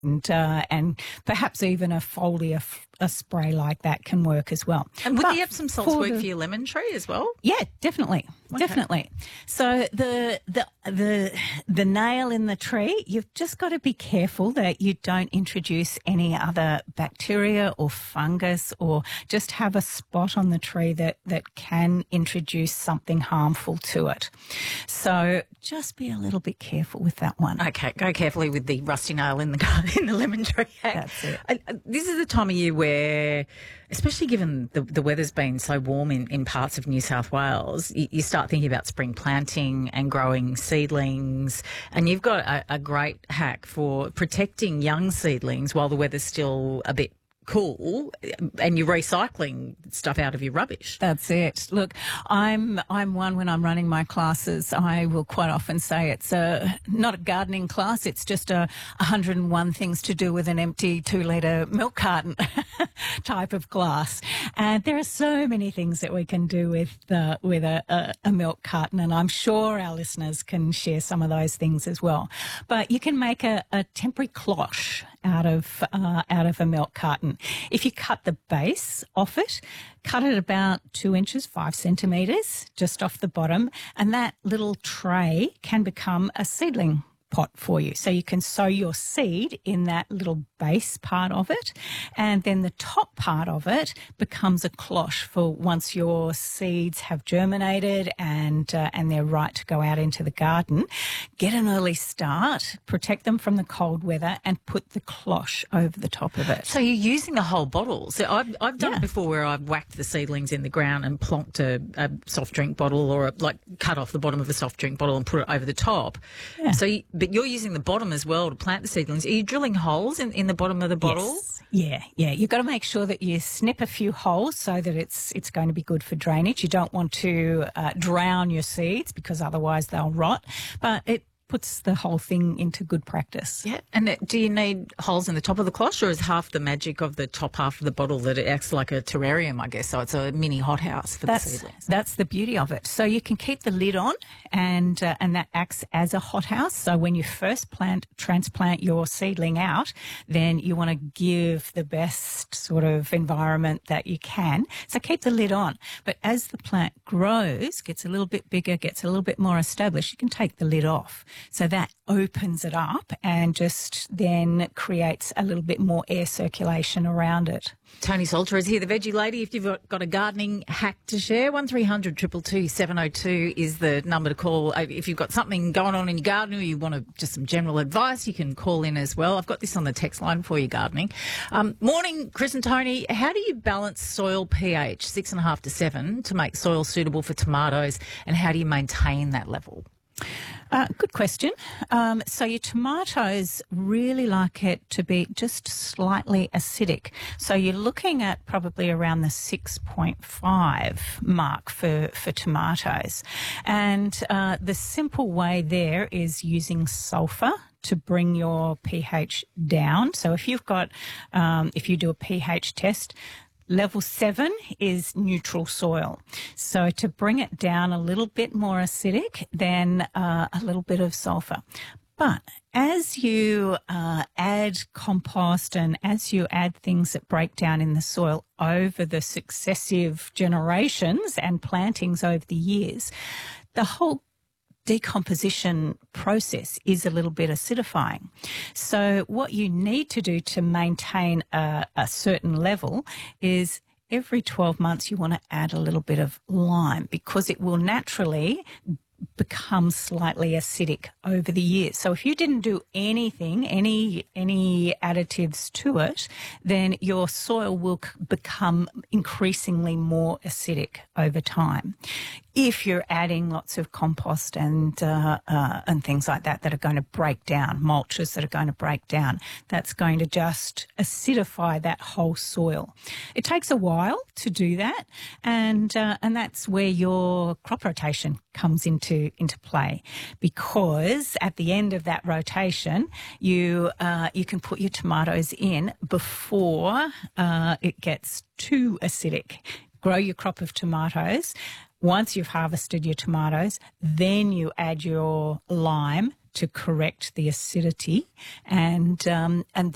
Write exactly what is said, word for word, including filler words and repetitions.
and uh, and perhaps even a foliar f- a spray like that can work as well. And would But the Epsom salts for work the- for your lemon tree as well? Yeah, definitely, Okay. definitely. So the the the the nail in the tree, you've just got to be careful that you don't introduce any other bacteria or fungus, or just have a spot on the tree that that can introduce something harmful to it. So just be a little bit careful with that one. Okay, go carefully with the rusty nail in the garden, in the lemon tree. That's it. And, uh, This is the time of year where, especially given the, the weather's been so warm in, in parts of New South Wales, you, you start thinking about spring planting and growing seedlings. And you've got a, a great hack for protecting young seedlings while the weather's still a bit cool, and you're recycling stuff out of your rubbish. That's it. Look, I'm I'm one when I'm running my classes, I will quite often say it's a not a gardening class, it's just a one hundred and one things to do with an empty two litre milk carton type of class. And there are so many things that we can do with uh, with a, a, a milk carton, and I'm sure our listeners can share some of those things as well. But you can make a, a temporary cloche out of uh, out of a milk carton. If you cut the base off it, cut it about two inches, five centimetres, just off the bottom, and that little tray can become a seedling pot for you. So you can sow your seed in that little base part of it, and then the top part of it becomes a cloche for once your seeds have germinated and uh, and they're right to go out into the garden. Get an early start, protect them from the cold weather, and put the cloche over the top of it. So you're using the whole bottle. So I've, I've done Yeah. it before where I've whacked the seedlings in the ground and plonked a, a soft drink bottle, or a, like cut off the bottom of a soft drink bottle and put it over the top. Yeah. So, you, but you're using the bottom as well to plant the seedlings. Are you drilling holes in, in the bottom of the bottle? Yes. Yeah, yeah. You've got to make sure that you snip a few holes so that it's it's going to be good for drainage. You don't want to uh, drown your seeds because otherwise they'll rot. But it puts the whole thing into good practice. Yeah. And uh, do you need holes in the top of the cloche, or is half the magic of the top half of the bottle that it acts like a terrarium, I guess? So it's a mini hothouse for That's the seedlings. that's the beauty of it. So you can keep the lid on, and uh, and that acts as a hothouse. So when you first plant transplant your seedling out, then you want to give the best sort of environment that you can. So keep the lid on. But as the plant grows, gets a little bit bigger, gets a little bit more established, you can take the lid off. So that opens it up and just then creates a little bit more air circulation around it. Tony Salter is here, the Veggie Lady. If you've got- got a gardening hack to share, one three hundred two two two seven oh two is the number to call. Uh, If you've got something going on in your garden, or you want to, just some general advice, you can call in as well. I've got this on the text line for you, gardening. Um, morning, Chris and Tony. How do you balance soil pH, six and a half to seven, to make soil suitable for tomatoes, and how do you maintain that level? Uh, good question. Um, so your tomatoes really like it to be just slightly acidic. So you're looking at probably around the six point five mark for, for tomatoes. And uh, the simple way there is using sulphur to bring your pH down. So if you've got, um, if you do a pH test, level seven is neutral soil. So to bring it down a little bit more acidic, then uh, a little bit of sulphur. But as you uh, add compost and as you add things that break down in the soil over the successive generations and plantings over the years, the whole decomposition process is a little bit acidifying. So what you need to do to maintain a, a certain level is every twelve months you want to add a little bit of lime, because it will naturally become slightly acidic over the years. So if you didn't do anything, any any additives to it, then your soil will c- become increasingly more acidic over time. If you're adding lots of compost and uh, uh, and things like that that are going to break down, mulches that are going to break down, that's going to just acidify that whole soil. It takes a while to do that, and uh, and that's where your crop rotation comes into into play, because at the end of that rotation, you uh, you can put your tomatoes in before uh, it gets too acidic. Grow your crop of tomatoes. Once you've harvested your tomatoes, then you add your lime to correct the acidity, and um, and